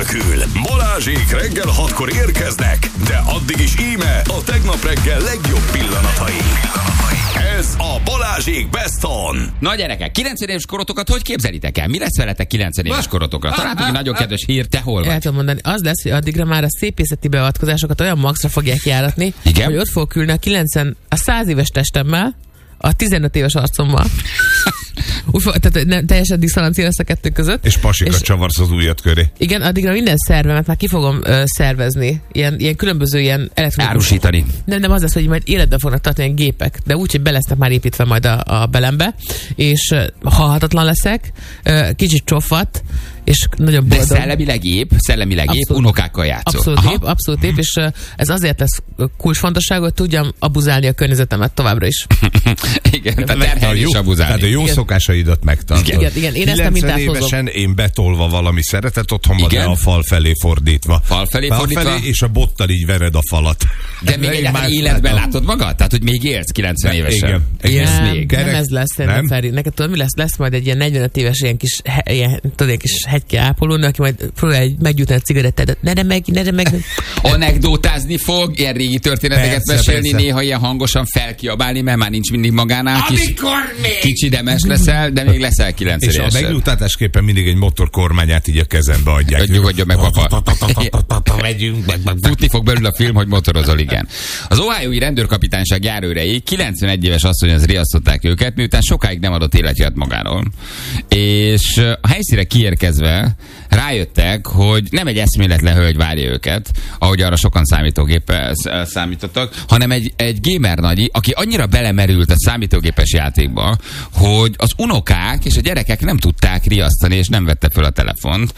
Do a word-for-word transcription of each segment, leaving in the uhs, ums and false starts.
nélkül. Balázsék reggel hatkor érkeznek, de addig is íme a tegnap reggel legjobb pillanatai. Ez a Balázsék Best On. Na gyerekek, kilencven éves korotokat hogy képzelitek el? Mi lesz veletek kilencven éves korotokra? Találtuk egy nagyon kedves hír, te hol vagy? El tudom mondani, az lesz, hogy addigra már a szépészeti beavatkozásokat olyan maxra fogják járatni, igen? hogy ott fogok ülni a kilencven, a száz éves testemmel, a tizenöt éves arcommal. Úgy, tehát nem, teljesen diszalancia lesz a kettő között. És pasikat és, csavarsz az ujjad köré. Igen, addigra minden szervemet már ki fogom uh, szervezni. Ilyen, ilyen különböző ilyen elektronikus... Árusítani. Nem, nem az lesz, hogy majd életben fognak tartani ilyen gépek, de úgy, hogy be lesznek már építve majd a, a belembe, és uh, halhatatlan leszek, uh, kicsit csofat, és nagyon boldog. De szellemileg épp, szellemileg épp, unokákkal játszol. Abszolút épp, abszolút épp, és uh, ez azért lesz kulcsfontosságú, hogy tudjam abuzálni a környezetemet továbbra is. Igen, tehát terhelni és abuzálni. Tehát a jó igen. szokásaidat megtartod. Igen, igen, igen. Én ezt nem kilencven évesen én betolva valami szeretet otthon van, de a fal felé fordítva. Fal felé fal fordítva? Felé, és a bottal így vered a falat. De még egyáltalán életben látom. látod magad? Tehát, hogy még élsz kilencven évesen? Igen. Élsz nem, még? Nem ez lesz, nem? Feri. Neked tudod, mi lesz? Lesz majd egy ilyen negyvenöt éves ilyen kis, ilyen, tudod, ilyen kis hegyke ápolónő, aki majd próbálja meggyújtani a cigarettádat. Ne, ne meg, ne, ne meg. Anekdótázni fog, ilyen régi történeteket persze, mesélni, persze. Néha ilyen hangosan felkiabálni, mert már nincs mindig magánál. Kis, kicsi demes leszel, de még leszel kilencven évesen. És a megnyugtatásképpen mindig egy motorkormányát így a kezembe adják. Hogy nyugodjon meg, papa. Tudni fog belül a film, hogy motorozol, igen. Az Ohiói rendőrkapitányság járőrei kilencvenegy éves asszonyhoz riasztották őket, miután sokáig nem adott életjelet magáról. És a helyszínre kiérkezve rájöttek, hogy nem egy eszméletlen hölgy várja őket, ahogy arra sokan számítógéppel számítottak, hanem egy, egy gamer nagyi, aki annyira belemerült a számítógépes játékba, hogy az unokák és a gyerekek nem tudták riasztani, és nem vette föl a telefont.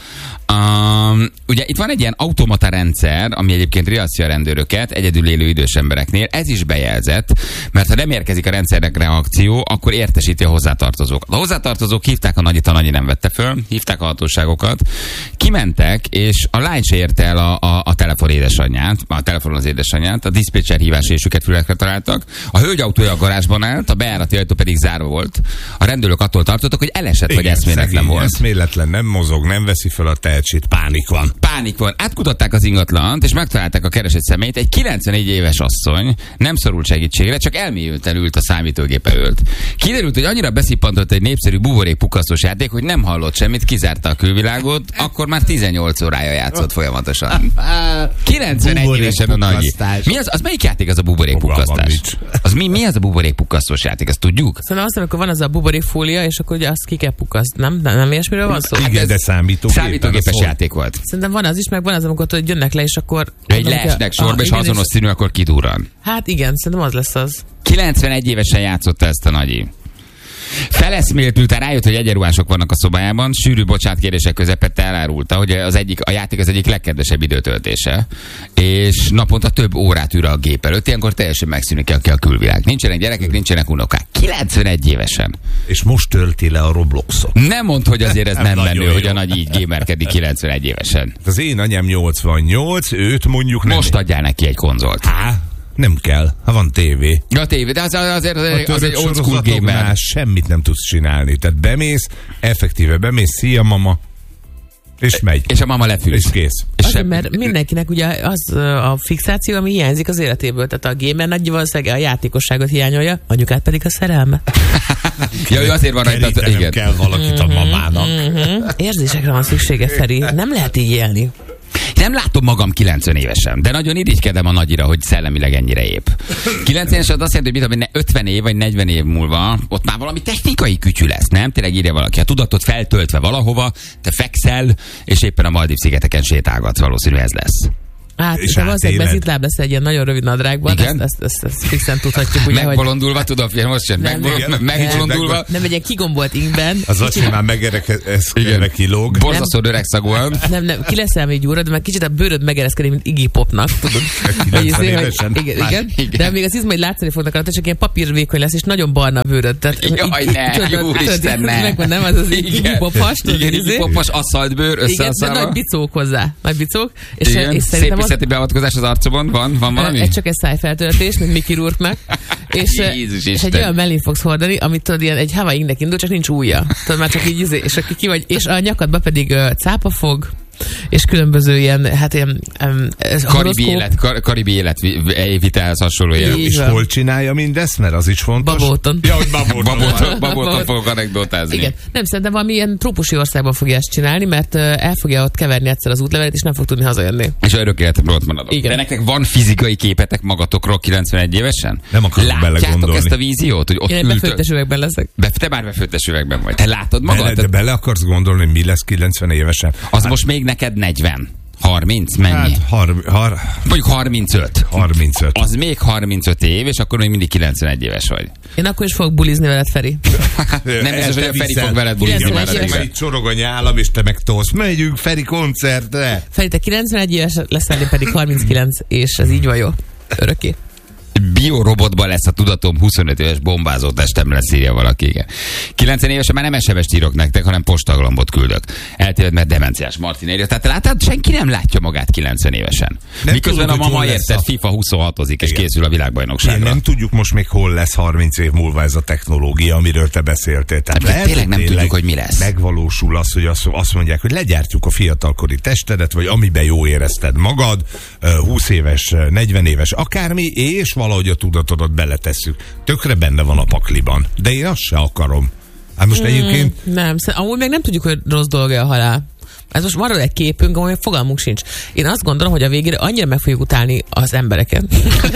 Um, ugye itt van egy ilyen automata rendszer, ami egyébként riasztja a rendőröket egyedül élő idős embereknél. Ez is bejelzett, mert ha nem érkezik a rendszernek reakció, akkor értesíti a hozzátartozókat. A hozzátartozók hívták a nagyit, a nagyi nem vette föl, hívták a hatóságokat, kimentek, és a lány se érte el a, a, a telefon édesanyját, a telefonon az édesanyját, a diszpécser hívás és őket fülekre találtak. A hölgy autója a garázsban állt, a bejárati ajtó pedig zárva volt. A rendőrök attól tartottak, hogy elesett, igen, vagy eszméletlen volt. Eszméletlen, nem mozog, nem veszi fel a tehetségét, pánik van. Pánik van. Átkutatták az ingatlant, és megtalálták a keresett személyt. Egy kilencvenegy éves asszony nem szorult segítségre, csak elmélyülten ült a számítógép előtt. Kiderült, hogy annyira beszippantott egy népszerű buborékpukkasztós játék, hogy nem hallott semmit, kizárta a külvilágot, akkor már tizennyolc órája játszott folyamatosan. kilencvenegy évesen a nagyi. Mi az, az melyik játék az a buborékpukkasztás? Az mi, mi az a buborékpukkasztós játék, azt tudjuk? Szóval azt, amikor van az a buborékfólia, és akkor ugye azt ki kell pukkaszt, nem? Nem, nem ilyesmiről van szó? Igen, hát de számítógép. Számítógépes játék volt. Szerintem van az is, meg van az, amikor hogy jönnek le, és akkor... Egy leesnek sorba, és ha azonos színű, akkor kidurran. Hát igen, szerintem az lesz az. kilencvenegy évesen játszotta ezt a nagyi. Feleszmélt, miután rájött, hogy egyenruhások vannak a szobájában, sűrű bocsánatkérések közepette elárulta, hogy az egyik, a játék az egyik legkedvesebb időtöltése, és naponta több órát ül a gép előtt, ilyenkor teljesen megszűnik ki a külvilág. Nincsenek gyerekek, nincsenek unokák. kilencvenegy évesen. És most tölti le a Robloxot. Nem mondd, hogy azért ez nem menő, hogy a nagy így gamerkedik kilencvenegy évesen. Az én anyám nyolcvannyolc, őt mondjuk nem. Most adjál neki egy konzolt. Há? Nem kell, ha van tévé. A tévé, de az, azért az, az, az egy old school gamer. Semmit nem tudsz csinálni. Tehát bemész, effektíve bemész, szia mama, és megy. És a mama lefűz. És kész. És azért, mert mindenkinek ugye az a fixáció, ami hiányzik az életéből. Tehát a gamer nagy valószínűleg a játékosságot hiányolja, anyukát pedig a szerelme. Ja, ő azért van rajta. Igen. kell valakit a mamának. Mm-hmm. Érzésekre van szüksége, Feri. Nem lehet így élni. Nem látom magam kilencven évesen, de nagyon irigykedem a nagyira, hogy szellemileg ennyire épp. kilencven éves az azt jelenti, hogy mit ötven év vagy negyven év múlva ott már valami technikai kütyű lesz, nem? Tényleg írja valaki. A tudatot feltöltve valahova, te fekszel, és éppen a Maldív-szigeteken sétálgatsz, valószínűleg ez lesz. Hát, és de valószínűleg bezitláb lesz egy ilyen nagyon rövid nadrágban, ezt, ezt, ezt, ezt fixen tudhatjuk. Ugye, megbolondulva, hogy... tudom, fiam, most sem, megbolondulva. Nem, egy ilyen kigombolt ingben. Az azt, hogy már megereszkedve kilóg. Borzasztó öregszagúan. Nem, nem, ki leszel még gyúrod, mert kicsit a bőröd megereszkedik, mint Iggy Popnak, tudod. kilencven évesen. Igen, igen, igen, de még az izmaid látszani fognak rajta, csak ilyen papírvékony lesz, és nagyon barna a bőröd. Tehát, jaj, ne, úristen, ne. Nem, az az Iggy Popos. Igen, Iggy Popos aszfaltbőr összeaszálva. Nagy bicók hozzá, nagy bicók. Szépészeti beavatkozás az arcomon, van, van valami? Ez csak egy szájfeltöltés, mint Mickey Rourke-nak. És, és egy olyan mellén fogsz hordani, amit tudod, ilyen egy Hawaii-nek indul, csak nincs ujja. Tudod, már csak így, és, ki vagy, és a nyakadba pedig uh, cápafog, és különböző ilyen, hát ilyen um, Karibi élet, kar, karibi életvitelhez hasonló élet. És hol csinálja mindezt, mert az is fontos. Babóton. Ja, hogy Babóton. Babóton, Babóton fogok anekdotázni. Igen, nem, szerintem valami ilyen trópusi országban fogja ezt csinálni, mert el fogja ott keverni egyszer az útlevelet, és nem fog tudni hazajönni. És örök életemről ott maradok. Igen. De nektek van fizikai képetek magatokról kilencvenegy évesen? Nem akarok Látjátok belegondolni. ezt a víziót, hogy ott Én egy ült... befőttes üvegben leszek. Be, te már befőttes üvegben vagy. Te látod magad? Bele, de bele akarsz gondolni, mi lesz kilencven évesen? Az hát, most még neked negyven. harminc, mennyi? Hát, har, har, Mondjuk harmincöt. harmincöt. Az még harmincöt év, és akkor még mindig kilencvenegy éves vagy. Én akkor is fogok bulizni veled, Feri. Nem biztos, hogy a Feri viszel. fog veled bulizni már kilencvenegy addigra. Itt csorog a nyálam, és te meg tolsz. Megyünk Feri koncertre. Feri, te kilencvenegy éves leszel, én pedig harminckilenc, és ez így van jó. Örökké. Biorobotban lesz a tudatom, huszonöt éves bombázó testem lesz, írja valaki. Igen. kilencven évesen már nem es em es-t írok nektek, hanem postagalambot küldök. Eltéved, mert demenciás Martin írja. Tehát látod, senki nem látja magát kilencven évesen. Nem Miközben tudod, a mama hogy hol érted, lesz a- FIFA huszonhatozik, és Igen. készül a Igen, világbajnokságra. nem tudjuk most még hol lesz harminc év múlva ez a technológia, amiről te beszéltél. Tehát Hát lehet, tényleg nem hogy tudjuk, hogy mi lesz. Megvalósul az, hogy azt, azt mondják, hogy legyártjuk a fiatalkori testedet, vagy amiben jó érezted magad, húsz éves, negyven éves, akármi, és valahogy a tudatodat beletesszük. Tökre benne van a pakliban. De én azt se akarom. Hát most mm. egyébként... Nem, szer- amúgy még nem tudjuk, hogy rossz dolga a halál. Ez most van egy képünk, amely fogalmunk sincs. Én azt gondolom, hogy a végére annyira meg fogjuk utálni az embereket.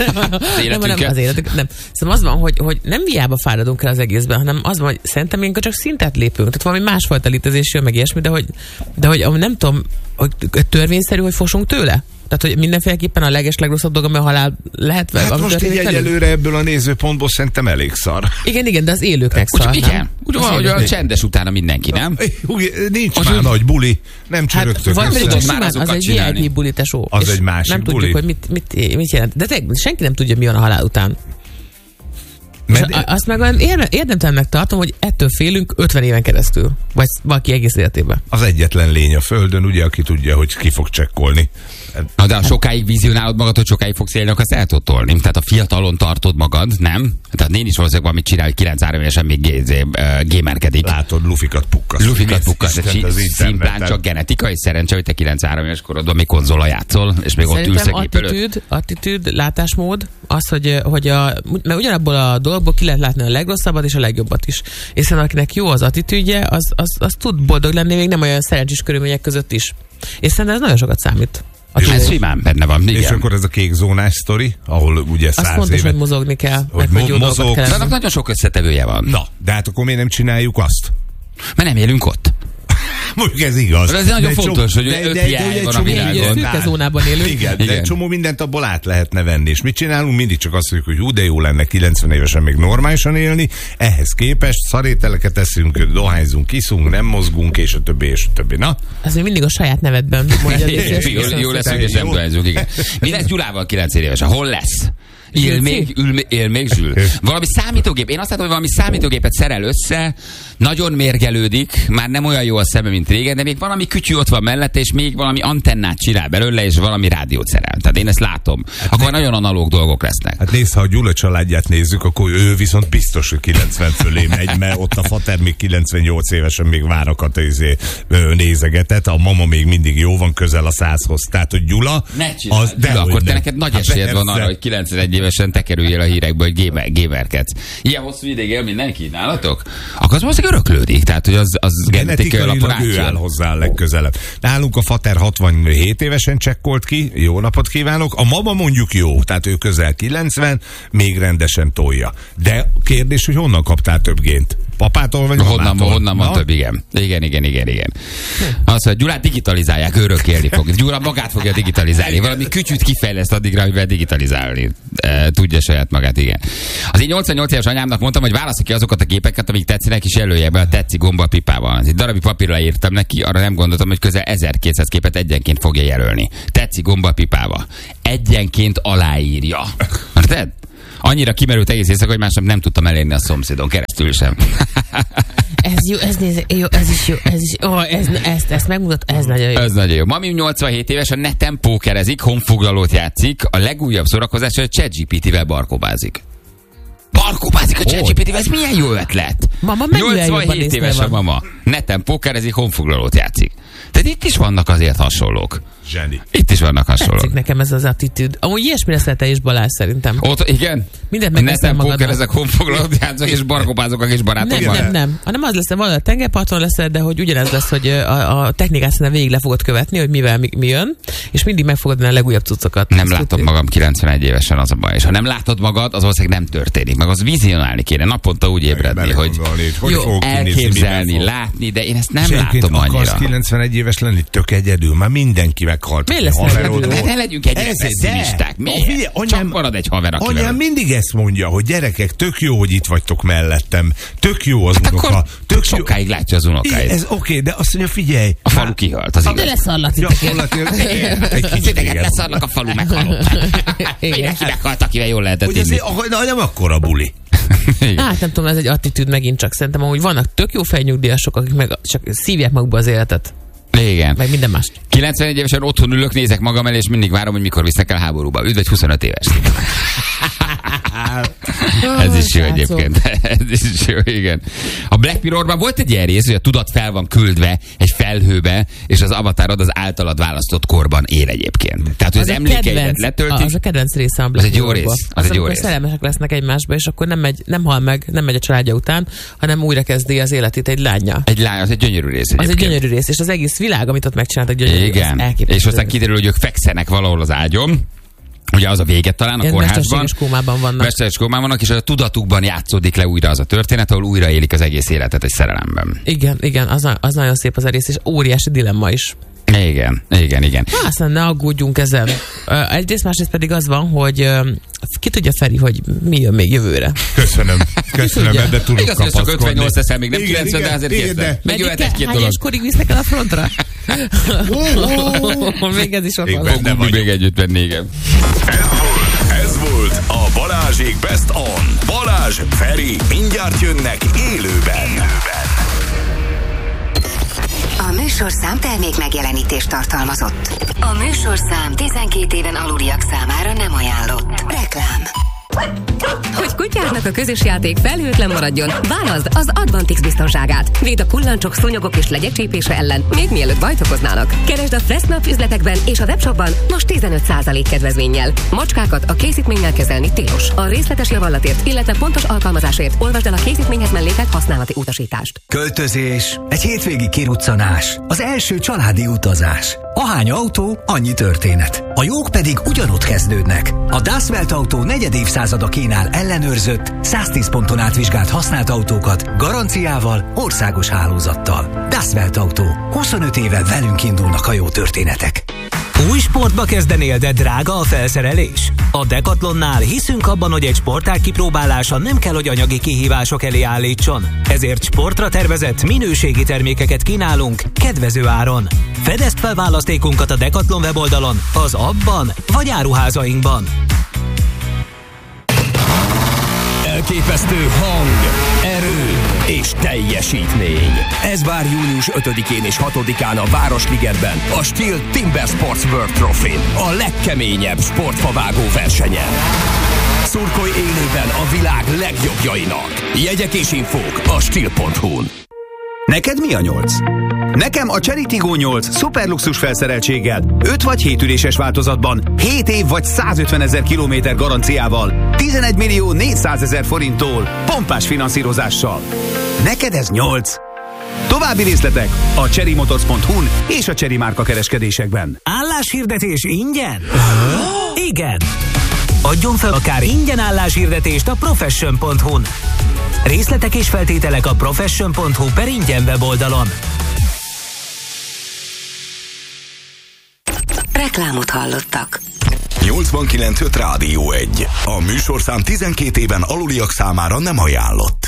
nem, nem, az életüket. Nem. Szóval az van, hogy, hogy nem hiába fáradunk el az egészben, hanem az van, hogy szerintem ilyenkor csak szintet lépünk. Tehát valami másfajta létezés jön, meg ilyesmi, de hogy, de hogy nem tudom, hogy törvényszerű, hogy fosunk tőle. Tehát, hogy mindenféleképpen a leges legrosszabb dolog, ami a halál lehet vele. Hát most így egyelőre ebből a nézőpontból szerintem elég szar. Igen, igen, de az élőknek szar. Úgy, igen, úgy van, hogy a csendes utána mindenki, nem? Úgy, nincs Az már úgy- nagy buli, nem Hát, csörögtök. vagy pedig tudod simán, már az azokat egy csinálni. vé i pé buli, tesó. Az És egy másik nem buli. tudjuk, hogy mit, mit, mit jelent. De te, senki nem tudja, mi van a halál után. És Mert- a- azt meg olyan érde- érdemtelennek tartom, hogy ettől félünk ötven éven keresztül. Vagy valaki egész életében. Az egyetlen lény a földön, ugye, aki tudja, hogy ki fog csekkolni. Na, de ha sokáig vizionálod magad, hogy sokáig fogsz élni, akkor azt el tudod tolni. Tehát a fiatalon tartod magad, nem? Tehát én is valószínűleg valamit csinál, hogy kilencven évesen még gé- uh, gamerkedik. Látod, lufikat pukkasz. Lufikat pukkasz, Istent egy az szimplán interneten. csak genetikai szerencse, hogy te kilencven éves korodban még konzola játszol, és még ott ülsz Szerintem a gép előtt. attitűd, attitűd, látásmód, az, hogy, hogy a, mert ugyanabból a dolgból ki lehet látni a legrosszabbat és a legjobbat is. És szerintem akinek jó az attitűdje, az, az, az tud boldog lenni még nem olyan szerencsés körülmények között is. És szerintem ez nagyon sokat számít. A Ez tudás. simán benne van, És igen. akkor ez a kék zónás sztori, ahol ugye Az száz fontos, éve... hogy mozogni kell, Hogy meg hogy jó mo- dolgokat mozog. kell De lenni. annak nagyon sok összetevője van. Na, de hát akkor miért nem csináljuk azt? Mert nem élünk ott. Mondjuk ez igaz. De ez nagyon egy fontos, hogy de- öt de- de hiány ugye egy van a csomó világon. Egy mindent szürke át- zónában élünk. Igen, de Igen. egy csomó mindent abból át lehetne venni. És mit csinálunk? Mindig csak azt mondjuk, hogy hú, de jó lenne kilencven évesen még normálisan élni. Ehhez képest szarételeket eszünk, dohányzunk, iszunk, nem mozgunk, és a többi, és a többi. Na, Ez még mindig a saját nevedben mondja. Jó, jó lesz, hogy nem dohányzunk, igen. Mi lesz Gyulával kilencven évesen? Hol lesz? Él Zsülci? még, ül, él még Zsül. Valami számítógép. Én azt látom, hogy valami számítógépet szerel össze, nagyon mérgelődik, már nem olyan jó a szeme, mint régen, de még valami kütyű ott van mellette, és még valami antennát csinál belőle, és valami rádiót szerel. Tehát én ezt látom. Akkor nagyon analóg dolgok lesznek. hát nézd, ha a Gyula családját nézzük, akkor ő viszont biztos, hogy kilencven fölé megy, mert ott a fater még kilencvennyolc évesen még várakat izé, ö, nézegetett, a mama még mindig jó van, közel a százhoz. Tehát, hogy Gyula... Ne csinálj, az, Gyula, akkor te nem. neked nagy Hát esélyed van persze. arra, hogy kilencvenegy évesen te kerüljél a hírekbe, hogy gamer, gamerkedsz. Ilyen hosszú ideig él mindenki nálatok? Akkor az valószínűleg öröklődik. Tehát, hogy az, az genetikai alapon Genetikailag ő áll átjön. hozzá a legközelebb. Nálunk a fater hatvanhét évesen csekkolt ki, jó napot kívánok. A mama mondjuk jó, tehát ő közel kilencven, még rendesen tolja. De kérdés, hogy honnan kaptál több gént? Papától vagy Honnan, mamától? honnan van Na? több, igen. Igen, igen, igen, igen. Azt mondja, Gyulát digitalizálják, ő örök élni fog. Gyula magát fogja digitalizálni. Valami kütyűt kifejleszt addigra, amivel digitalizálni e, tudja saját magát, igen. Az én nyolcvannyolc éves anyámnak mondtam, hogy válassza ki azokat a gépeket, amik tetszenek, és jelölje be a tetszi gomba a pipával. Egy darabig papírra írtam neki, arra nem gondoltam, hogy közel ezerkétszáz képet egyenként fogja jelölni. Tetszi gomba a pipával. Egyenként aláírja. Érted? Annyira kimerült egész éjszaka, hogy másnap nem tudtam elérni a szomszédon keresztül sem. Ez jó, ez nézze, jó, ez is jó, ez is, ó, ez, ezt, ezt megmutat, ez nagyon jó. Ez nagyon jó. Mami nyolcvanhét éves, a neten pókerezik, honfoglalót játszik, a legújabb szórakozás, hogy a ChatGPT-vel barkobázik. Barkobázik a ChatGPT-vel, ez milyen jó ötlet. Mama mennyivel jobban nyolcvanhét észnél éves a van. mama. Neten pókerezik, honfoglalót játszik. Tehát itt is vannak azért hasonlók. Zseni. Itt is vannak hasonlók. Tetszik nekem ez az attitűd. Amúgy ilyesmi leszel te is, Balázs, szerintem. Ott, igen? Mindent megveszem magadnak. Ezek honfoglalót játszok, és barkopázok a kis barátokkal. Nem, nem, nem. Hanem az lesz, valahol a tengerparton leszel, de hogy ugyanez lesz, hogy a, a technikát szerintem végig le fogod követni, hogy mivel mi, mi jön, és mindig meg fogod venni a legújabb cuccokat. Nem látom tudni. Magam kilencvenegy évesen, az a baj. És ha nem látod magad, az valószínűleg nem történik. Meg az vizionálni kéne, naponta úgy ébredni, hogy, hogy jó, elképzelni, látni, de én ezt nem Senként látom annyira. Akarsz kilencvenegy éves lenni, tök egyedül, már mindenki meghalt. Miért lesz egyedül? Ne legyünk egyre pessimisták. Miért? Csak marad egy haver, akivel. Anyám mindig ezt mondja, hogy gyerekek, tök jó, hogy itt vagytok mellettem. Tök jó az hát unoka. Tök sokáig jó. Látja az unokáit. Ez oké, okay, de azt mondja, figyelj. A falu kihalt, az igaz. De leszarlatitek. Titeket leszarlak, a falu meghalott. Mindenki meghalt, akivel jól lehetett inni. Hogy nem akkora buli. Hát nem tudom, ez egy attitűd megint csak. Szerintem, hogy vannak tök jó fejnyugdíjasok, akik meg csak szívják magukba az életet. Igen. Meg minden más. kilencvenegy évesen otthon ülök, nézek magam elé, és mindig várom, hogy mikor visznek el háborúba. Üdv egy huszonöt éves. Ez is jó egyébként. Ez is jó, igen. A Black Mirrorban volt egy ilyen rész, hogy a tudat fel van küldve egy felhőbe, és az avatarod az általad választott korban él egyébként. Tehát, hogy az, az emlékeidet letöltik. Az a kedvenc része a Black Az egy jó rész. Az, az egy jó rész. Szerelmesek lesznek egymásba, és akkor nem, megy, nem hal meg, nem megy a családja után, hanem újra kezdi az életét egy lánya. Egy lány, az egy gyönyörű rész egyébként. Az egy gyönyörű rész, és az egész világ, amit ott megcsináltak, gyönyörű. Igen. És aztán kiderül, hogy ők fekszenek valahol az ágyon. Ugye az a véget talán a ilyen kórházban. Mesterséges kómában vannak. Mesterséges kómában vannak, és a tudatukban játszódik le újra az a történet, ahol újra élik az egész életet egy szerelemben. Igen, igen, az, az nagyon szép az a rész, és óriási dilemma is. Igen, igen, igen. Há, aztán ne aggódjunk ezen. Egyrészt, másrészt pedig az van, hogy ki tudja, Feri, hogy mi jön még jövőre. Köszönöm, köszönöm, de tudok kapaszkodni. Igaz, hogy csak ötvennyolc leszel, még nem kilencven, de azért készben. Még jöhet egy-két dolog. Hány éskorig visznek el a frontra? Még ez is ott van. Még együtt venni, igen. Ez volt a Balázsék Best On. Balázs, Feri, mindjárt jönnek élőben. A műsorszám termék megjelenítést tartalmazott. A műsorszám tizenkét éven aluliak számára nem ajánlott. Reklám. Hogy kutyádnak a közös játék felhőtlen maradjon, válaszd az Advantix biztonságát. Véd a kullancsok, szúnyogok és legyek csípése ellen, még mielőtt bajt okoznának. Keresd a Fressnap üzletekben és a webshopban most tizenöt százalék kedvezménnyel. Macskákat a készítménnyel kezelni tilos. A részletes javallatért, illetve pontos alkalmazásért olvasd el a készítményhez mellékelt használati utasítást. Költözés, egy hétvégi kiruccanás, az első családi utazás. Ahány autó, annyi történet. A jók pedig ugyanott kezdődnek. A Das Welt Autó negyed évszázada kínál ellenőrzött, száztíz ponton átvizsgált használt autókat, garanciával, országos hálózattal. Das Welt Autó. huszonöt éve velünk indulnak a jó történetek. Új sportba kezdenél, de drága a felszerelés? A Decathlonnál hiszünk abban, hogy egy sportág kipróbálása nem kell, hogy anyagi kihívások elé állítson. Ezért sportra tervezett, minőségi termékeket kínálunk kedvező áron. Fedezd fel választékunkat a Decathlon weboldalon, az appban vagy áruházainkban. Elképesztő hang, erő és teljesítmény. Ez vár június ötödikén és hatodikán a Városligetben, a Steel Timber Sports World Trophy, a legkeményebb sportfavágó versenyen. Szurkolj élőben a világ legjobbjainak. Jegyek és infók a steel pont hu-n. Neked mi a nyolc? Nekem a Chery Tiggo nyolc szuperluxus felszereltséggel, öt vagy hét üléses változatban, hét év vagy százötven ezer kilométer garanciával, tizenegy millió négyszázezer forinttól, pompás finanszírozással. Neked ez nyolc? További részletek a chery motors pont hu-n és a Chery márka kereskedésekben. Álláshirdetés ingyen? Igen! Adjon fel akár ingyen álláshirdetést a profession pont hu-n. Részletek és feltételek a profession pont hu per ingyen weboldalon. Reklámot hallottak. nyolcvankilenc öt Rádió egy. A műsorszám tizenkét éven aluliak számára nem ajánlott.